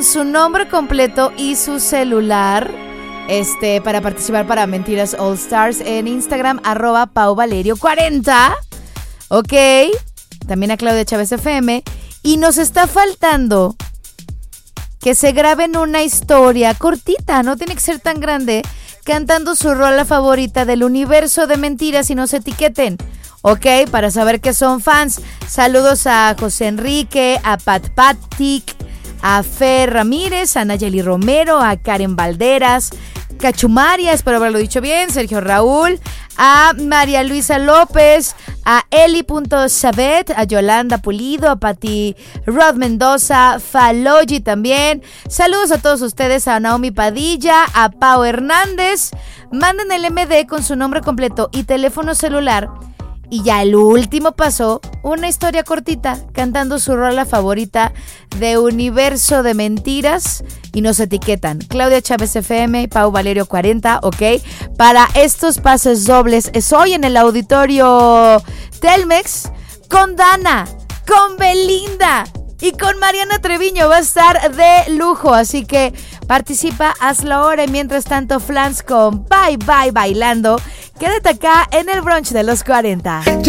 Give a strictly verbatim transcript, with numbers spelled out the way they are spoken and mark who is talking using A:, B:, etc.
A: su nombre completo y su celular este, para participar para Mentiras All Stars en Instagram, arroba Pau Valerio cuarenta. Ok, también a Claudia Chávez F M. Y nos está faltando que se graben una historia cortita, no tiene que ser tan grande, cantando su rola favorita del universo de Mentiras y nos etiqueten. Ok, para saber que son fans. Saludos a José Enrique, a Pat Patic, a Fer Ramírez, a Nayeli Romero, a Karen Valderas, Cachumaria, espero haberlo dicho bien, Sergio Raúl, a María Luisa López, a Eli.Sabet, a Yolanda Pulido, a Pati Rod Mendoza, Falogi también. Saludos a todos ustedes, a Naomi Padilla, a Pau Hernández. Manden el M D con su nombre completo y teléfono celular. Y ya el último paso, una historia cortita, cantando su rola favorita de Universo de Mentiras. Y nos etiquetan Claudia Chávez F M, Pau Valerio cuarenta, ok. Para estos pases dobles es hoy en el auditorio Telmex con Dana, con Belinda y con Mariana Treviño. Va a estar de lujo, así que participa, hazlo ahora. Y mientras tanto, Flans con Bye Bye Bailando. Quédate acá en el brunch de los cuarenta.